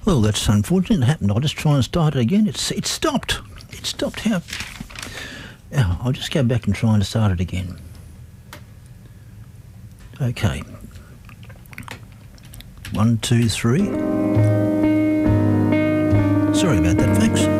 Well, that's unfortunate. It happened. I'll just try and start it again. It stopped. It stopped. How? Oh, I'll just go back and try and start it again. Okay. 1, 2, 3. Sorry about that, folks.